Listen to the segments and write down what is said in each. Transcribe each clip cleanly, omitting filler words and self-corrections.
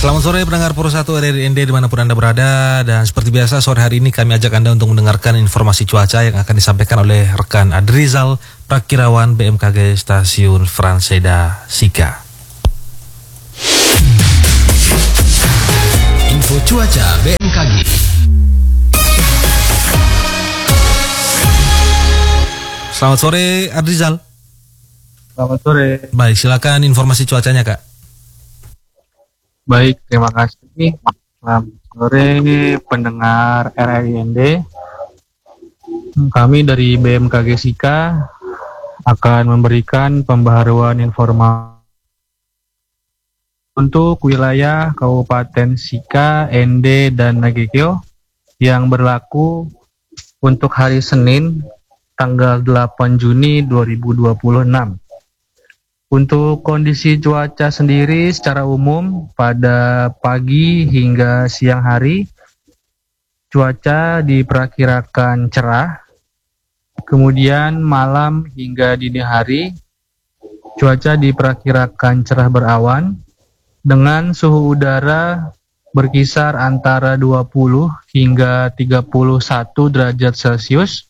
Selamat sore pendengar Pro 1 RRI ND dimanapun Anda berada. Dan seperti biasa sore hari ini kami ajak Anda untuk mendengarkan informasi cuaca yang akan disampaikan oleh rekan Adrizal, Prakirawan BMKG Stasiun Franseda Sika. Info cuaca BMKG. Selamat sore Adrizal. Selamat sore. Baik, silakan informasi cuacanya Kak. Baik, terima kasih. Selamat sore pendengar RRI. Kami dari BMKG Sika akan memberikan pembaharuan informasi untuk wilayah Kabupaten Sika, ND, dan Nagekeo yang berlaku untuk hari Senin tanggal 8 Juni 2026. Untuk kondisi cuaca sendiri secara umum pada pagi hingga siang hari cuaca diperkirakan cerah. Kemudian malam hingga dini hari cuaca diperkirakan cerah berawan dengan suhu udara berkisar antara 20 hingga 31 derajat Celcius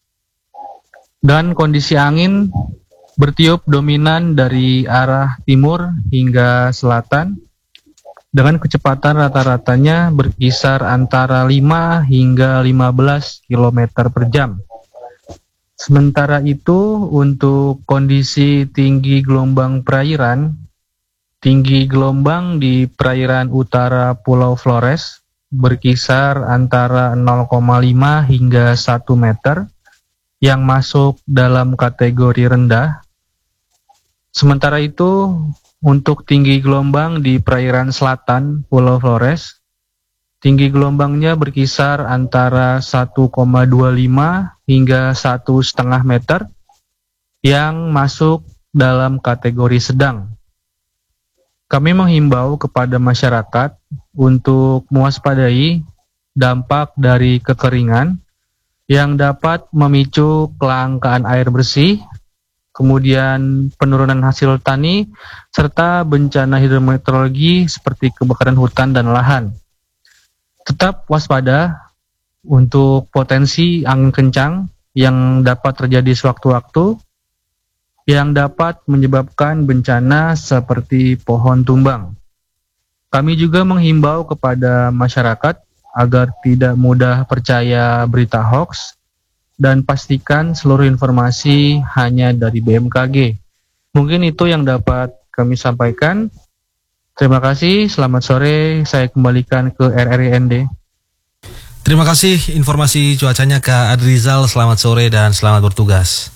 dan kondisi angin bertiup dominan dari arah timur hingga selatan dengan kecepatan rata-ratanya berkisar antara 5 hingga 15 km per jam. Sementara itu untuk kondisi tinggi gelombang perairan, tinggi gelombang di perairan utara Pulau Flores berkisar antara 0,5 hingga 1 meter yang masuk dalam kategori rendah. Sementara itu, untuk tinggi gelombang di perairan selatan Pulau Flores, tinggi gelombangnya berkisar antara 1,25 hingga 1,5 meter yang masuk dalam kategori sedang. Kami menghimbau kepada masyarakat untuk mewaspadai dampak dari kekeringan yang dapat memicu kelangkaan air bersih, kemudian penurunan hasil tani, serta bencana hidrometeorologi seperti kebakaran hutan dan lahan. Tetap waspada untuk potensi angin kencang yang dapat terjadi sewaktu-waktu, yang dapat menyebabkan bencana seperti pohon tumbang. Kami juga menghimbau kepada masyarakat agar tidak mudah percaya berita hoax, dan pastikan seluruh informasi hanya dari BMKG. Mungkin itu yang dapat kami sampaikan. Terima kasih, selamat sore. Saya kembalikan ke RRI ND. Terima kasih informasi cuacanya Kak Adrizal. Selamat sore dan selamat bertugas.